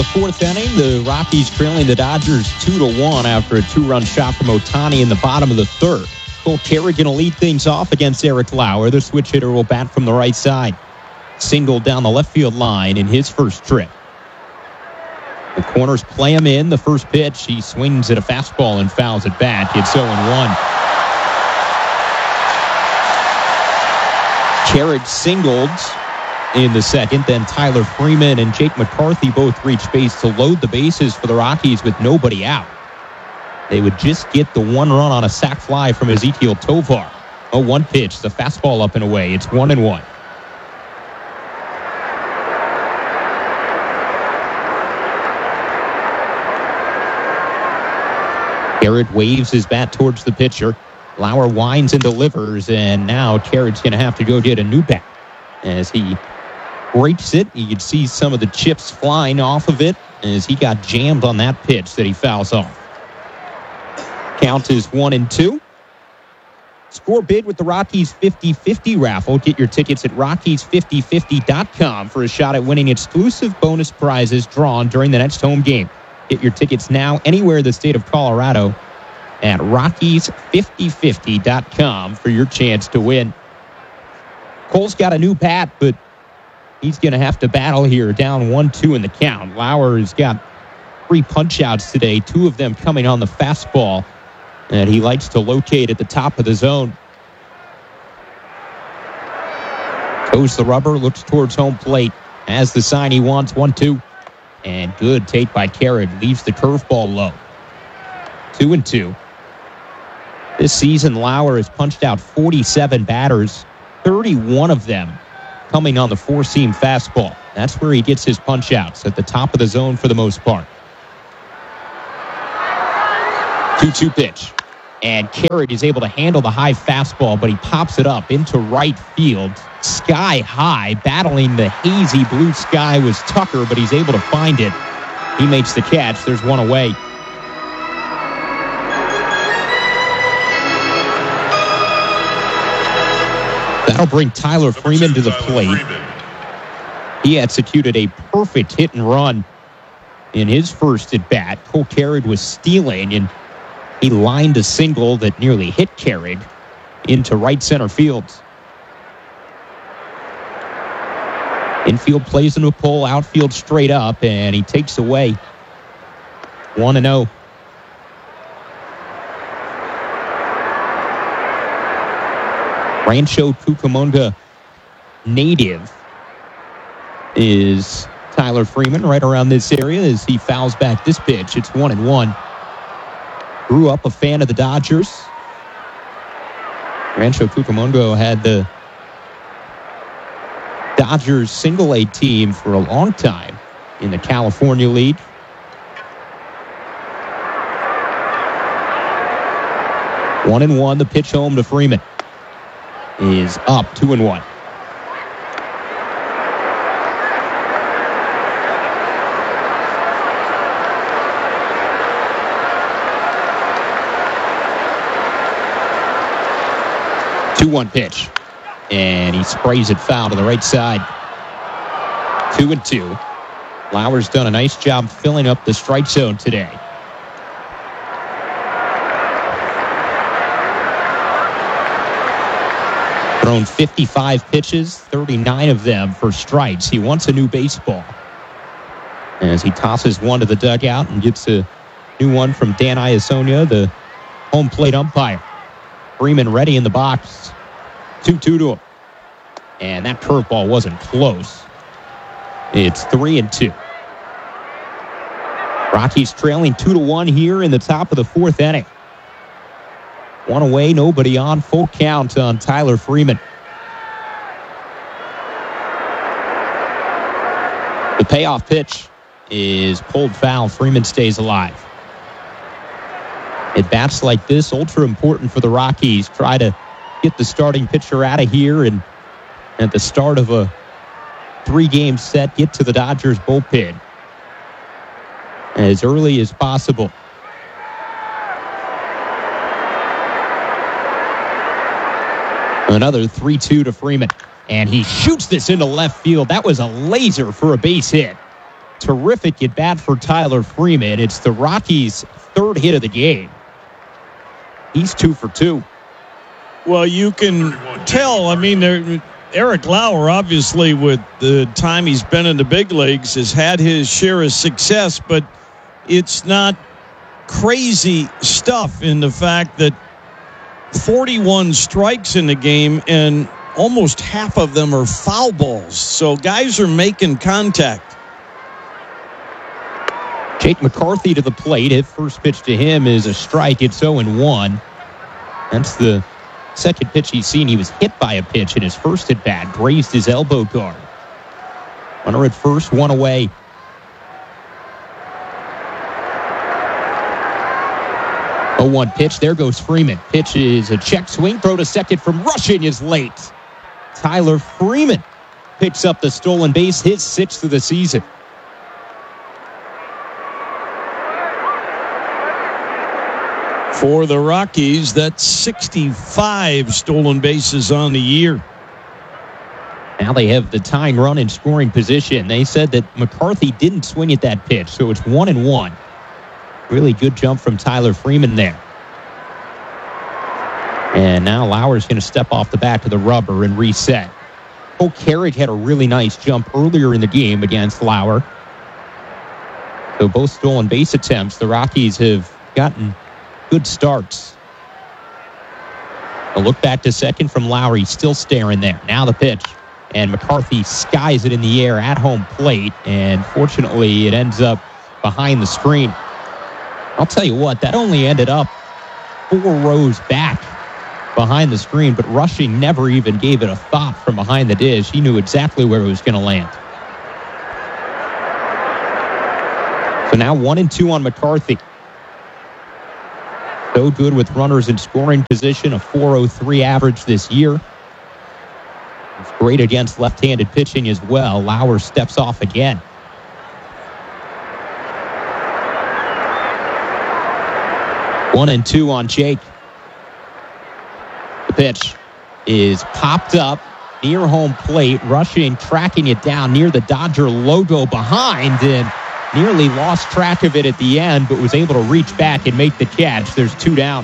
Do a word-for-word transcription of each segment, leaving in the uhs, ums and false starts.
The fourth inning, the Rockies trailing the Dodgers two to one after a two-run shot from Ohtani in the bottom of the third. Cole Kerrigan will lead things off against Eric Lauer. The switch hitter will bat from the right side. Single down the left field line in his first trip. The corners play him in. The first pitch, he swings at a fastball and fouls it back. It's oh one. Kerrig singled in the second. Then Tyler Freeman and Jake McCarthy both reached base to load the bases for the Rockies with nobody out. They would just get the one run on a sac fly from Ezequiel Tovar. oh one pitch, the fastball up and away. It's one and one. Garrett waves his bat towards the pitcher. Lauer winds and delivers, and now Carrick's going to have to go get a new bat. As he breaks it, you can see some of the chips flying off of it as he got jammed on that pitch that he fouls off. Count is one and two. Score bid with the Rockies fifty-fifty raffle. Get your tickets at Rockies fifty fifty dot com for a shot at winning exclusive bonus prizes drawn during the next home game. Get your tickets now anywhere in the state of Colorado at Rockies fifty fifty dot com for your chance to win. Cole's got a new bat, but he's going to have to battle here, down one two in the count. Lauer has got three punch-outs today, two of them coming on the fastball, and he likes to locate at the top of the zone. Toes the rubber, looks towards home plate. Has the sign he wants, one two. And good take by Kerrig, leaves the curveball low. Two and two. This season, Lauer has punched out forty-seven batters, thirty-one of them coming on the four-seam fastball. That's where he gets his punch-outs, at the top of the zone for the most part. two two pitch. And Kerrig is able to handle the high fastball, but he pops it up into right field. Sky high, battling the hazy blue sky was Tucker, but he's able to find it. He makes the catch. There's one away. That'll bring Tyler Freeman to the plate. He executed a perfect hit and run in his first at bat. Cole Kerrig was stealing, and he lined a single that nearly hit Kerrig into right center field. Infield plays into a pole, outfield straight up, and he takes away one and oh. Rancho Cucamonga native is Tyler Freeman, right around this area as he fouls back this pitch. It's one and one. Grew up a fan of the Dodgers. Rancho Cucamonga had the Dodgers single-A team for a long time in the California League. One and one, the pitch home to Freeman is up two and one. two one pitch. And he sprays it foul to the right side. Two and two. Lauer's done a nice job filling up the strike zone today. Thrown fifty-five pitches, thirty-nine of them for strikes. He wants a new baseball. As he tosses one to the dugout and gets a new one from Dan Iasonia, the home plate umpire. Freeman ready in the box. two two to him. And that curveball wasn't close. It's three and two. Rockies trailing two to one here in the top of the fourth inning. One away, nobody on. Full count on Tyler Freeman. The payoff pitch is pulled foul. Freeman stays alive. At bats like this, ultra important for the Rockies. Try to get the starting pitcher out of here, and at the start of a three-game set, get to the Dodgers bullpen as early as possible. Another three two to Freeman, and he shoots this into left field. That was a laser for a base hit. terrific at bat for Tyler Freeman. It's the Rockies' third hit of the game. He's two for two. Well, you can tell. I mean, there, Eric Lauer, obviously, with the time he's been in the big leagues, has had his share of success, but it's not crazy stuff in the fact that forty-one strikes in the game and almost half of them are foul balls. So guys are making contact. Jake McCarthy to the plate. His first pitch to him is a strike. It's oh and one. That's the second pitch he's seen. He was hit by a pitch in his first at bat, grazed his elbow guard. Runner at first, one away. oh one pitch. There goes Freeman. Pitch is a check swing. Throw to second from Rushing is late. Tyler Freeman picks up the stolen base, his sixth of the season. For the Rockies, that's sixty-five stolen bases on the year. Now they have the tying run in scoring position. They said that McCarthy didn't swing at that pitch, so it's one and one. Really good jump from Tyler Freeman there. And now Lauer's going to step off the back of the rubber and reset. Cole Carrick had a really nice jump earlier in the game against Lauer. So both stolen base attempts, the Rockies have gotten good starts. A look back to second from Lowry, still staring there. Now the pitch. And McCarthy skies it in the air at home plate. And fortunately, it ends up behind the screen. I'll tell you what, that only ended up four rows back behind the screen, but Rushing never even gave it a thought from behind the dish. He knew exactly where it was going to land. So now one and two on McCarthy. So good with runners in scoring position, a four oh three average this year. It's great against left-handed pitching as well. Lauer steps off again. One and two on Jake. The pitch is popped up near home plate. Rushing, tracking it down near the Dodger logo behind, and nearly lost track of it at the end, but was able to reach back and make the catch. There's two down.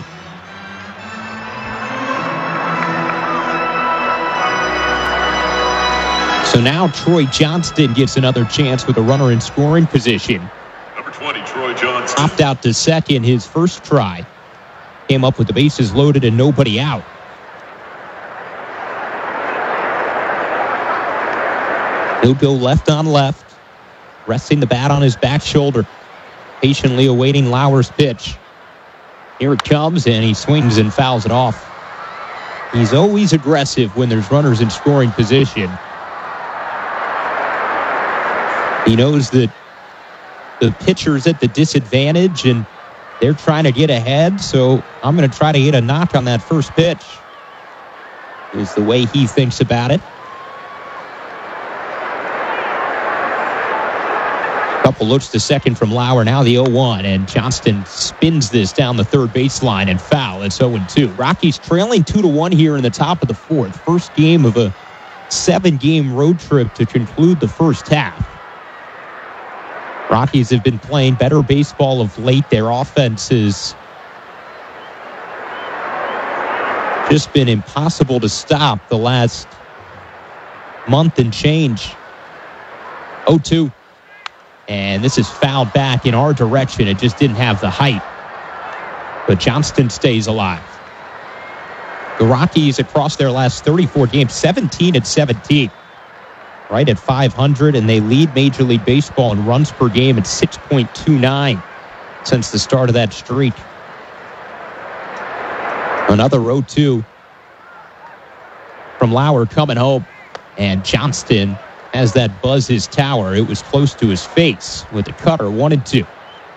So now Troy Johnston gets another chance with a runner in scoring position. Number twenty, Troy Johnston. Popped out to second his first try. Came up with the bases loaded and nobody out. He'll go left on left, resting the bat on his back shoulder, patiently awaiting Lauer's pitch. Here it comes, and he swings and fouls it off. He's always aggressive when there's runners in scoring position. He knows that the pitcher's at the disadvantage, and they're trying to get ahead, so I'm going to try to hit a knock on that first pitch, is the way he thinks about it. Couple looks to second from Lauer. Now the oh one, and Johnston spins this down the third baseline and foul. It's oh and two. Rockies trailing two to one here in the top of the fourth. First game of a seven-game road trip to conclude the first half. Rockies have been playing better baseball of late. Their offense has just been impossible to stop the last month and change. oh two. And this is fouled back in our direction. It just didn't have the height. But Johnston stays alive. The Rockies across their last thirty-four games, seventeen at seventeen. Right at five hundred, and they lead Major League Baseball in runs per game at six point two nine since the start of that streak. Another oh two from Lauer coming home, and Johnston has that buzz his tower. It was close to his face with the cutter, one and two.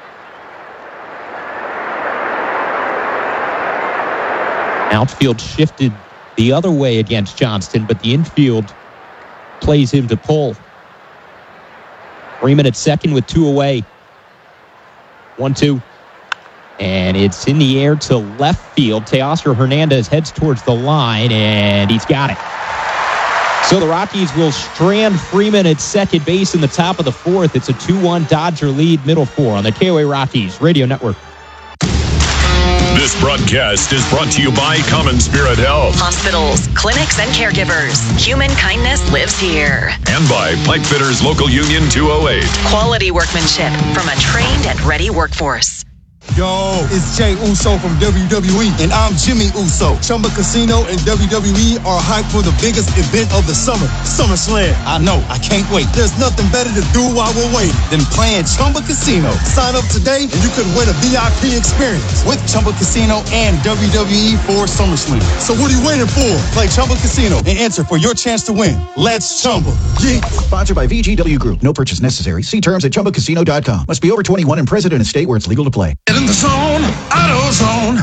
Outfield shifted the other way against Johnston, but the infield plays him to pull. Freeman at second with two away. One, two. And it's in the air to left field. Teoscar Hernandez heads towards the line, and he's got it. So the Rockies will strand Freeman at second base in the top of the fourth. It's a two one Dodger lead, middle four on the K O A Rockies Radio Network. This broadcast is brought to you by Common Spirit Health. Hospitals, clinics, and caregivers. Human kindness lives here. And by Pipe Fitters Local Union two oh eight. Quality workmanship from a trained and ready workforce. Yo, it's Jay Uso from W W E, and I'm Jimmy Uso. Chumba Casino and W W E are hyped for the biggest event of the summer, SummerSlam. I know, I can't wait. There's nothing better to do while we're waiting than playing Chumba Casino. Sign up today, and you could win a V I P experience with Chumba Casino and W W E for SummerSlam. So what are you waiting for? Play Chumba Casino and enter for your chance to win. Let's Chumba. Yeah. Sponsored by V G W Group. No purchase necessary. See terms at chumba casino dot com. Must be over twenty-one and present in a state where it's legal to play. In the zone, AutoZone.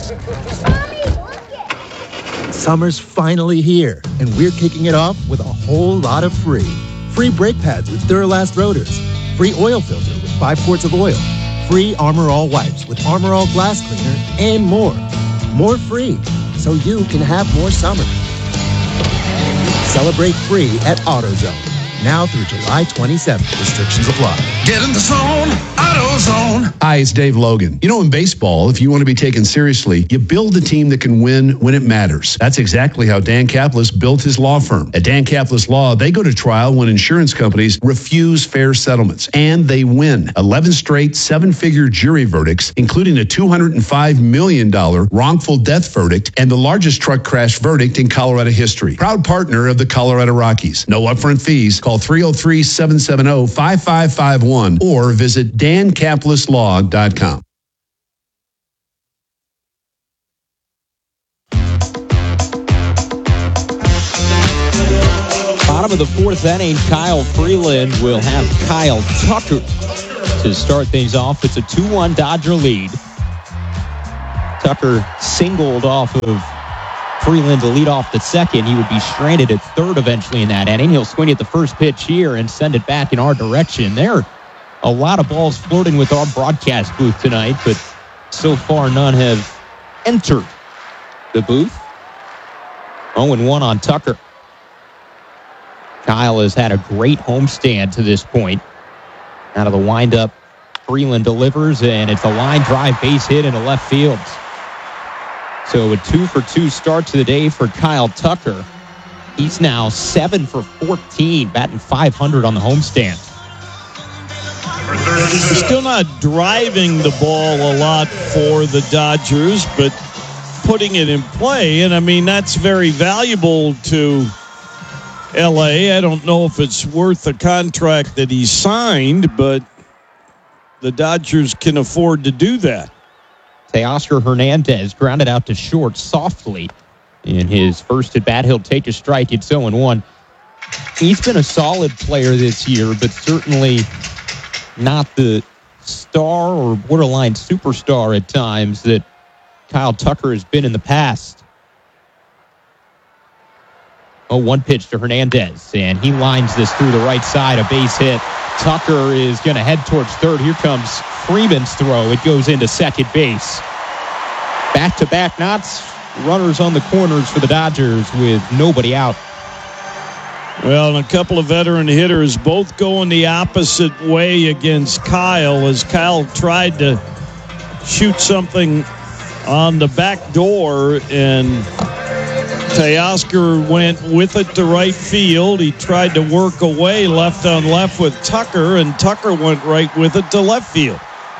Summer's finally here, and we're kicking it off with a whole lot of free. Free brake pads with Duralast rotors. Free oil filter with five quarts of oil. Free Armor All wipes with Armor All glass cleaner, and more. More free, so you can have more summer. Celebrate free at AutoZone. Now through July twenty-seventh. Restrictions apply. Get in the zone, AutoZone. Hi, it's Dave Logan. You know, in baseball, if you want to be taken seriously, you build a team that can win when it matters. That's exactly how Dan Kaplis built his law firm. At Dan Kaplis Law, they go to trial when insurance companies refuse fair settlements, and they win. eleven straight seven-figure jury verdicts, including a two hundred five million dollars wrongful death verdict and the largest truck crash verdict in Colorado history. Proud partner of the Colorado Rockies. No upfront fees. Call three oh three, seven seven oh, five five five one or visit dan kaplis law dot com. Bottom of the fourth inning, Kyle Freeland will have Kyle Tucker to start things off. It's a two one Dodger lead. Tucker singled off of Freeland to lead off the second. He would be stranded at third eventually in that inning. He'll swing at the first pitch here and send it back in our direction. There are a lot of balls floating with our broadcast booth tonight, but so far none have entered the booth. oh and one on Tucker. Kyle has had a great homestand to this point. Out of the windup, Freeland delivers, and it's a line drive base hit into left field. So a two for two start to the day for Kyle Tucker. He's now seven for fourteen, batting five hundred on the homestand. Still not driving the ball a lot for the Dodgers, but putting it in play. And I mean, that's very valuable to L A. I don't know if it's worth the contract that he signed, but the Dodgers can afford to do that. Teoscar Hernandez grounded out to short softly in his first at bat. He'll take a strike. It's oh and one. He's been a solid player this year, but certainly not the star or borderline superstar at times that Kyle Tucker has been in the past. Oh, one pitch to Hernandez, and he lines this through the right side, a base hit. Tucker is going to head towards third. Here comes Freeman's throw. It goes into second base. Back-to-back knots. Runners on the corners for the Dodgers with nobody out. Well, and a couple of veteran hitters both going the opposite way against Kyle as Kyle tried to shoot something on the back door, and Teoscar went with it to right field. He tried to work away left on left with Tucker, and Tucker went right with it to left field.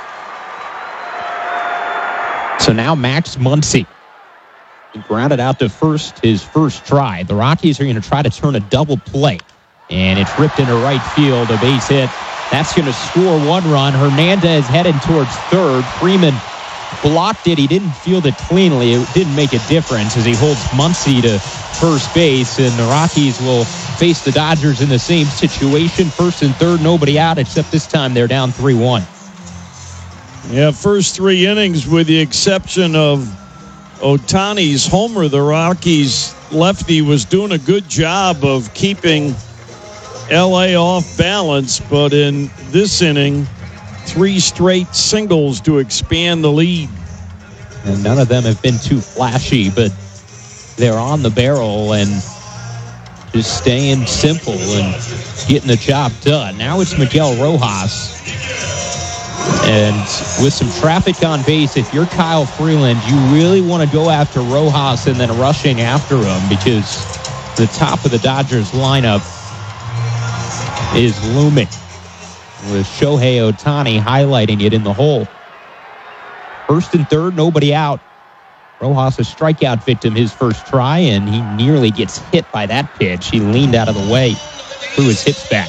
So now Max Muncy. He grounded out to first his first try. The Rockies are going to try to turn a double play. And it's ripped into right field, a base hit. That's going to score one run. Hernandez headed towards third. Freeman blocked it. He didn't field it cleanly. It didn't make a difference as he holds Muncy to first base. And the Rockies will face the Dodgers in the same situation. First and third, nobody out, except this time they're down three one. Yeah, first three innings, with the exception of Ohtani's homer, the Rockies lefty was doing a good job of keeping L A off balance. But in this inning, three straight singles to expand the lead. And none of them have been too flashy, but they're on the barrel. And just staying simple and getting the job done. Now it's Miguel Rojas. And with some traffic on base, if you're Kyle Freeland, you really want to go after Rojas and then rushing after him, because the top of the Dodgers lineup is looming, with Shohei Ohtani highlighting it in the hole. First and third, nobody out. Rojas, a strikeout victim his first try, and he nearly gets hit by that pitch. He leaned out of the way, threw his hips back.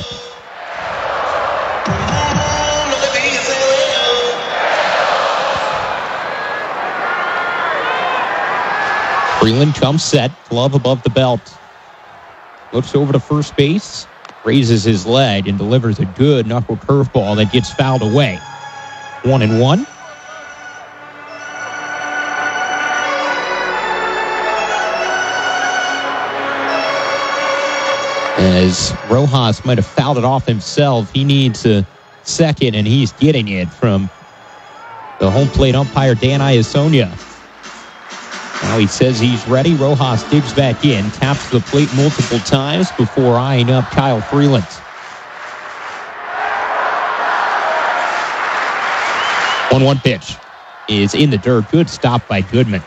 Freeland comes set, glove above the belt. Looks over to first base, raises his leg, and delivers a good knuckle curveball that gets fouled away. One and one. As Rojas might have fouled it off himself, he needs a second, and he's getting it from the home plate umpire, Dan Iasonia. Now he says he's ready. Rojas digs back in, taps the plate multiple times before eyeing up Kyle Freeland. one one pitch is in the dirt. Good stop by Goodman.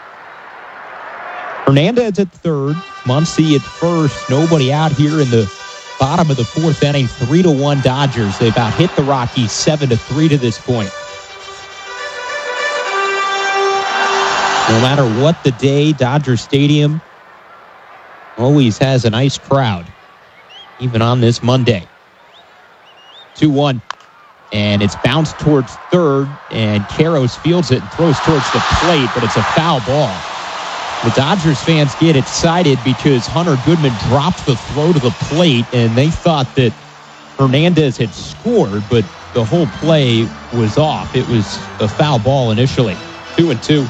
Hernandez at third, Muncy at first. Nobody out here in the bottom of the fourth inning. Three to one Dodgers. They about hit the Rockies seven to three to this point. No matter what the day, Dodger Stadium always has a nice crowd, even on this Monday. two one, and it's bounced towards third, and Karros fields it and throws towards the plate, but it's a foul ball. The Dodgers fans get excited because Hunter Goodman dropped the throw to the plate, and they thought that Hernandez had scored, but the whole play was off. It was a foul ball initially. Two and two.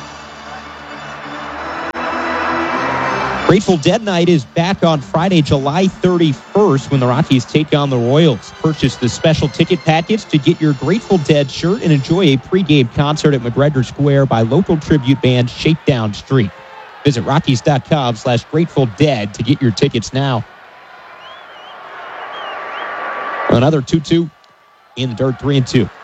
Grateful Dead Night is back on Friday, July thirty-first, when the Rockies take on the Royals. Purchase the special ticket package to get your Grateful Dead shirt and enjoy a pregame concert at McGregor Square by local tribute band Shakedown Street. Visit Rockies.com slash Grateful Dead to get your tickets now. Another two two in the dirt, three and two.